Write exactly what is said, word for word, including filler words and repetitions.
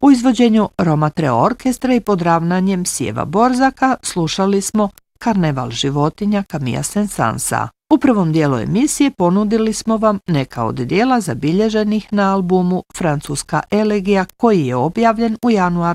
U izvođenju Roma Trio orkestra i pod ravnanjem Sjeva Borzaka slušali smo Karneval životinja Camilla Saint-Sansa. U prvom dijelu emisije ponudili smo vam neka od dijela zabilježenih na albumu Francuska elegija koji je objavljen u januaru